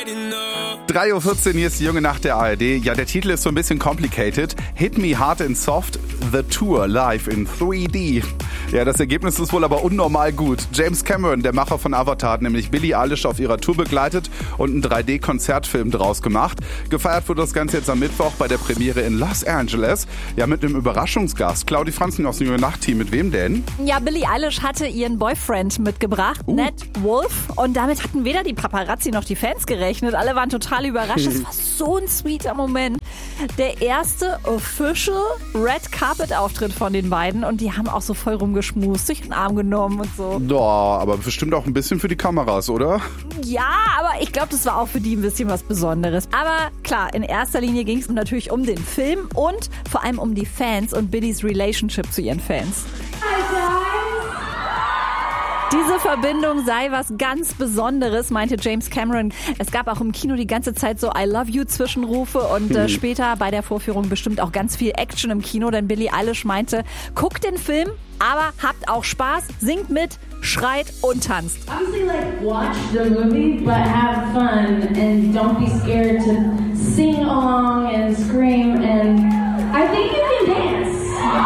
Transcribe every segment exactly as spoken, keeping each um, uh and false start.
drei Uhr vierzehn, hier ist die junge Nacht der A R D. Ja, der Titel ist so ein bisschen complicated. Hit Me Hard and Soft, The Tour live in drei D. Ja, das Ergebnis ist wohl aber unnormal gut. James Cameron, der Macher von Avatar, hat nämlich Billie Eilish auf ihrer Tour begleitet und einen drei D-Konzertfilm draus gemacht. Gefeiert wurde das Ganze jetzt am Mittwoch bei der Premiere in Los Angeles. Ja, mit einem Überraschungsgast. Claudi Franzen aus dem junge Nacht-Team. Mit wem denn? Ja, Billie Eilish hatte ihren Boyfriend mitgebracht, uh. Ned Wolf. Und damit hatten weder die Paparazzi noch die Fans gerechnet. Alle waren total überrascht. Das war so ein sweeter Moment. Der erste official Red Carpet-Auftritt von den beiden. Und die haben auch so voll rumgeschmust, sich in den Arm genommen und so. Ja, aber bestimmt auch ein bisschen für die Kameras, oder? Ja, aber ich glaube, das war auch für die ein bisschen was Besonderes. Aber klar, in erster Linie ging es natürlich um den Film und vor allem um die Fans und Billies Relationship zu ihren Fans. Hi guys! Diese Verbindung sei was ganz Besonderes, meinte James Cameron. Es gab auch im Kino die ganze Zeit so I love you Zwischenrufe und äh, später bei der Vorführung bestimmt auch ganz viel Action im Kino, denn Billie Eilish meinte, guckt den Film, aber habt auch Spaß, singt mit, schreit und tanzt. Obviously, like, watch the movie, but have fun and don't be scared to sing along and scream and I think you can dance.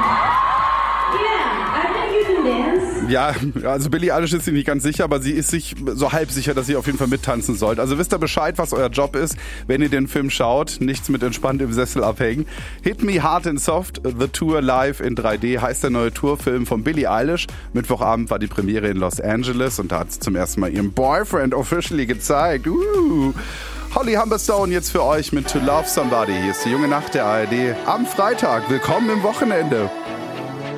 Ja, also Billie Eilish ist sich nicht ganz sicher, aber sie ist sich so halb sicher, dass sie auf jeden Fall mittanzen sollt. Also wisst ihr Bescheid, was euer Job ist, wenn ihr den Film schaut. Nichts mit entspannt im Sessel abhängen. Hit Me Hard and Soft, The Tour live in drei D heißt der neue Tourfilm von Billie Eilish. Mittwochabend war die Premiere in Los Angeles und da hat sie zum ersten Mal ihren Boyfriend officially gezeigt. Uh. Holly Humberstone jetzt für euch mit To Love Somebody. Hier ist die junge Nacht der A R D am Freitag. Willkommen im Wochenende.